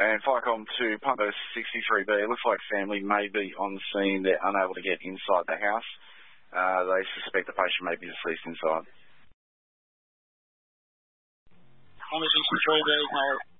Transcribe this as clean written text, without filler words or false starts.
And Firecom to Pumper 63B. It looks like family may be on the scene. They're unable to get inside the house. They suspect the patient may be deceased inside. Pumper 63B,